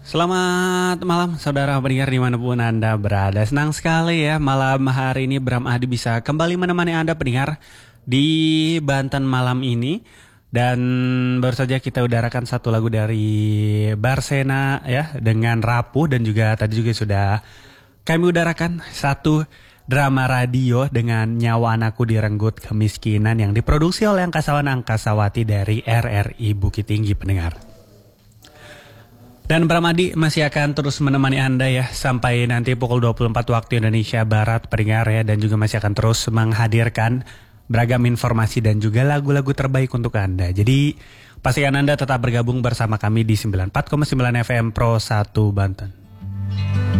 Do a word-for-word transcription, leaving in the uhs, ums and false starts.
Selamat malam saudara pendengar dimanapun Anda berada. Senang sekali ya malam hari ini Bram Adi bisa kembali menemani Anda pendengar di Banten malam ini. Dan baru saja kita udarakan satu lagu dari Barsena ya dengan Rapuh. Dan juga tadi juga sudah kami udarakan satu drama radio dengan Nyawa Anakku Direnggut Kemiskinan yang diproduksi oleh Angkasawan Angkasawati dari R R I Bukit Tinggi pendengar. Dan Pramadi masih akan terus menemani Anda ya sampai nanti pukul dua puluh empat waktu Indonesia Barat pendengar ya. Dan juga masih akan terus menghadirkan beragam informasi dan juga lagu-lagu terbaik untuk Anda. Jadi pastikan Anda tetap bergabung bersama kami di sembilan puluh empat koma sembilan F M Pro satu Banten.